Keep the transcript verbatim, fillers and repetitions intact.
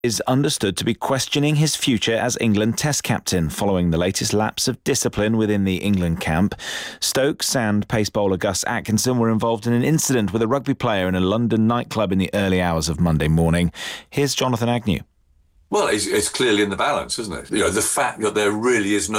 is understood to be questioning his future as England Test captain following the latest lapse of discipline within the England camp. Stokes and pace bowler Gus Atkinson were involved in an incident with a rugby player in a London nightclub in the early hours of Monday morning. Here's Jonathan Agnew. Well, it's, it's clearly in the balance, isn't it? You know, the fact that there really is no